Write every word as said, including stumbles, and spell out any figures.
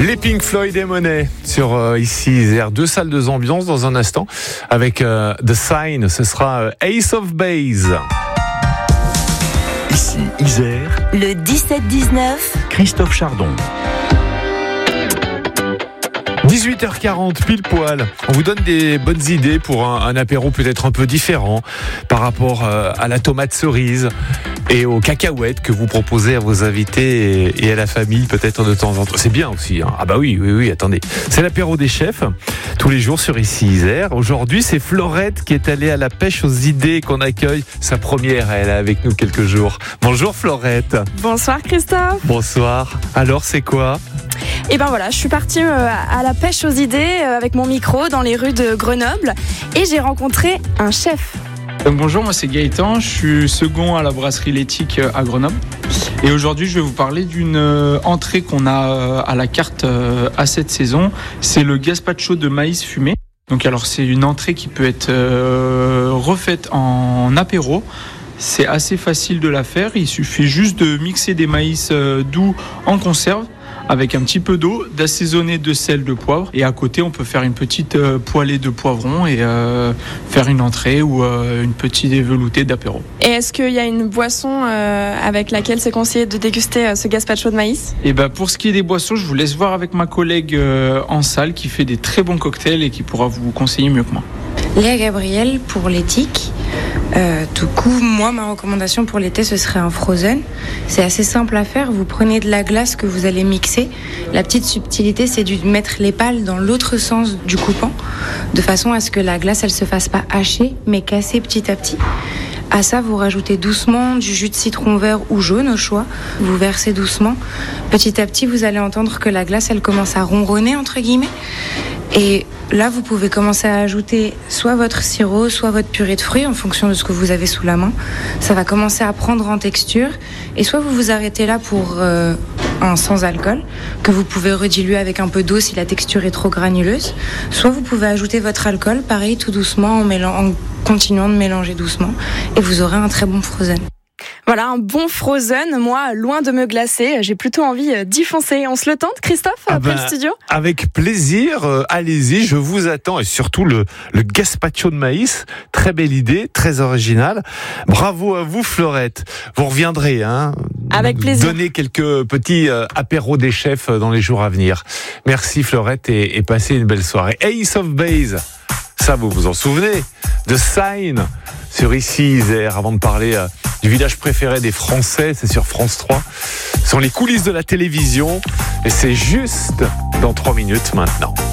Les Pink Floyd et Monet sur euh, ici Isère. Deux salles, deux ambiances dans un instant avec euh, The Sign. Ce sera euh, Ace of Base. Ici Isère. Le dix-sept dix-neuf. Christophe Chardon. dix-huit heures quarante, pile poil. On vous donne des bonnes idées pour un, un apéro peut-être un peu différent par rapport euh, à la tomate cerise et aux cacahuètes que vous proposez à vos invités et, et à la famille peut-être de temps en temps. C'est bien aussi. Hein. Ah bah oui, oui, oui, attendez. C'est l'apéro des chefs, tous les jours sur Ici Isère. Aujourd'hui, c'est Florette qui est allée à la pêche aux idées qu'on accueille. Sa première, elle est avec nous quelques jours. Bonjour Florette. Bonsoir Christophe. Bonsoir. Alors, c'est quoi ? Et ben voilà, je suis partie euh, à la pêche aux idées euh, avec mon micro dans les rues de Grenoble et j'ai rencontré un chef. Donc bonjour, moi c'est Gaëtan, je suis second à la brasserie L'éthique à Grenoble. Et aujourd'hui, je vais vous parler d'une euh, entrée qu'on a euh, à la carte euh, à cette saison. C'est le gazpacho de maïs fumé. Donc alors c'est une entrée qui peut être euh, refaite en apéro. C'est assez facile de la faire, il suffit juste de mixer des maïs euh, doux en conserve avec un petit peu d'eau, d'assaisonner de sel, de poivre, et à côté on peut faire une petite euh, poêlée de poivrons et euh, faire une entrée ou euh, une petite veloutée d'apéro. Et est-ce qu'il y a une boisson euh, avec laquelle c'est conseillé de déguster euh, ce gazpacho de maïs ? Et ben pour ce qui est des boissons, je vous laisse voir avec ma collègue euh, en salle qui fait des très bons cocktails et qui pourra vous conseiller mieux que moi. Léa Gabriel pour l'éthique. Euh, tout coup, moi, ma recommandation pour l'été, ce serait un frozen. C'est assez simple à faire. Vous prenez de la glace que vous allez mixer. La petite subtilité, c'est de mettre les pales dans l'autre sens du coupant, de façon à ce que la glace, elle se fasse pas hacher, mais casser petit à petit. À ça, vous rajoutez doucement du jus de citron vert ou jaune au choix. Vous versez doucement. Petit à petit, vous allez entendre que la glace, elle commence à ronronner, entre guillemets. Et là, vous pouvez commencer à ajouter soit votre sirop, soit votre purée de fruits en fonction de ce que vous avez sous la main. Ça va commencer à prendre en texture. Et soit vous vous arrêtez là pour euh, un sans alcool, que vous pouvez rediluer avec un peu d'eau si la texture est trop granuleuse. Soit vous pouvez ajouter votre alcool, pareil, tout doucement, en, mélang- en continuant de mélanger doucement. Et vous aurez un très bon frozen. Voilà, un bon frozen. Moi, loin de me glacer, j'ai plutôt envie d'y foncer. On se le tente, Christophe, ah après ben, le studio ? Avec plaisir, euh, allez-y, je vous attends. Et surtout le, le gazpacho de maïs, très belle idée, très originale. Bravo à vous Florette. Vous reviendrez, hein, avec plaisir. Donner quelques petits euh, apéros des chefs dans les jours à venir. Merci Florette et, et passez une belle soirée. Ace of Base, ça vous vous en souvenez ? The Sign sur Ici Isère, avant de parler euh, du village préféré des Français, c'est sur France trois. Ce sont les coulisses de la télévision et c'est juste dans trois minutes maintenant.